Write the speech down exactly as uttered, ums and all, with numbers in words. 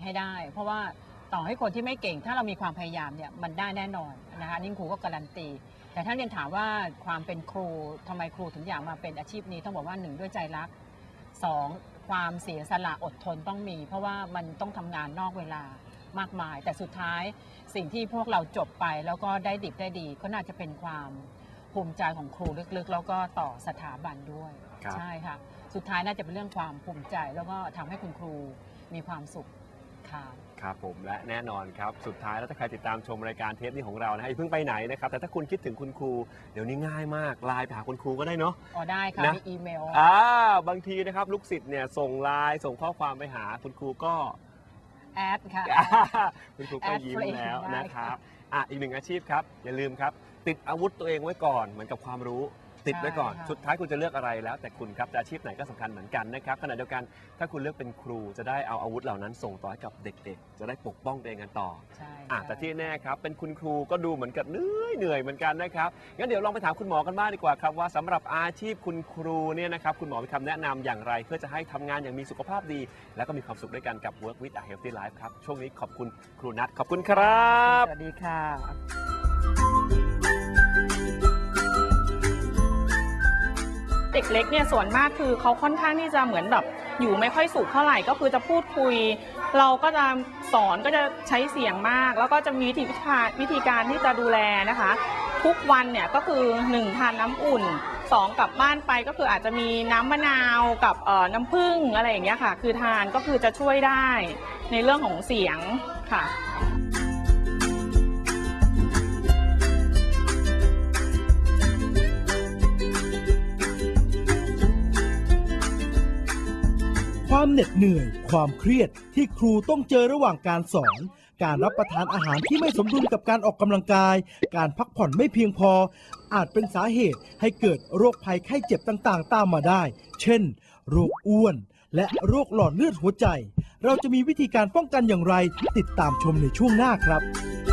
ให้ได้เพราะว่าต่อให้คนที่ไม่เก่งถ้าเรามีความพยายามเนี่ยมันได้แน่นอนนะคะนี่ครูก็การันตีแต่ถ้าเรียนถามว่าความเป็นครูทำไมครูถึงอยากมาเป็นอาชีพนี้ต้องบอกว่าหนึ่งด้วยใจรักสองความเสียสละอดทนต้องมีเพราะว่ามันต้องทำงานนอกเวลามากมายแต่สุดท้ายสิ่งที่พวกเราจบไปแล้วก็ได้ดิบได้ดีก็น่าจะเป็นความภูมิใจของครูลึกๆแล้วก็ต่อสถาบันด้วยใช่ค่ะสุดท้ายน่าจะเป็นเรื่องความภูมิใจแล้วก็ทำให้คุณครูมีความสุขค่ะครับผมและแน่นอนครับสุดท้ายแล้วถ้าใครติดตามชมรายการเทปนี้ของเรานะฮะอย่าเพิ่งไปไหนนะครับแต่ถ้าคุณคิดถึงคุณครูเดี๋ยวนี้ง่ายมากไลน์ไปหาคุณครูก็ได้เนาะอ๋อได้ค่ะมีอีเมลอ่าบางทีนะครับลูกศิษย์เนี่ยส่งไลน์ส่งข้อความไปหาคุณครูก็แอดค่ะคุณครูก็ยิ้มแล้วนะครับอ่ะอีกหนึ่งอาชีพครับอย่าลืมครับติดอาวุธตัวเองไว้ก่อนเหมือนกับความรู้ติดไว้ก่อนสุดท้ายคุณจะเลือกอะไรแล้วแต่คุณครับอาชีพไหนก็สำคัญเหมือนกันนะครับขณะเดียวกันถ้าคุณเลือกเป็นครูจะได้เอาอาวุธเหล่านั้นส่งต่อให้กับเด็กๆจะได้ปกป้องตัวเองกันต่อใช่แต่ที่แน่ครับเป็นคุณครูก็ดูเหมือนกับเหนื่อยเหนื่อยเหมือนกันนะครับงั้นเดี๋ยวลองไปถามคุณหมอกันบ้างดีกว่าครับว่าสำหรับอาชีพคุณครูเนี่ยนะครับคุณหมอมีคำแนะนำอย่างไรเพื่อจะให้ทำงานอย่างมีสุขภาพดีและก็มีความสุขด้วยกันกับ Work with a Healthy Life ครับช่วงนี้ขอบคุณครูนัทขอบคุณครับสวัสดีค่ะเด็กเล็กเนี่ยส่วนมากคือเขาค่อนข้างที่จะเหมือนแบบอยู่ไม่ค่อยสุขเท่าไหร่ก็คือจะพูดคุยเราก็จะสอนก็จะใช้เสียงมากแล้วก็จะมีวิธีวิธีการที่จะดูแลนะคะทุกวันเนี่ยก็คือหนึ่งทานน้ำอุ่นสองกลับบ้านไปก็คืออาจจะมีน้ำมะนาวกับน้ำผึ้งอะไรอย่างเงี้ยค่ะคือทานก็คือจะช่วยได้ในเรื่องของเสียงค่ะความเหน็ดเหนื่อยความเครียดที่ครูต้องเจอระหว่างการสอนการรับประทานอาหารที่ไม่สมดุลกับการออกกำลังกายการพักผ่อนไม่เพียงพออาจเป็นสาเหตุให้เกิดโรคภัยไข้เจ็บต่างๆตามมาได้เช่นโรคอ้วนและโรคหลอดเลือดหัวใจเราจะมีวิธีการป้องกันอย่างไรติดตามชมในช่วงหน้าครับ